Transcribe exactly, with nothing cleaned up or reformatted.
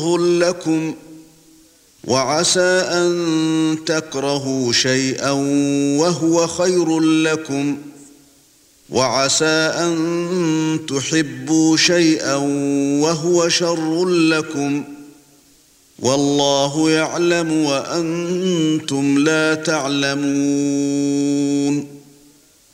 لكم وعسى أن تكرهوا شيئا وهو خير لكم وعسى أن تحبوا شيئا وهو شر لكم والله يعلم وأنتم لا تعلمون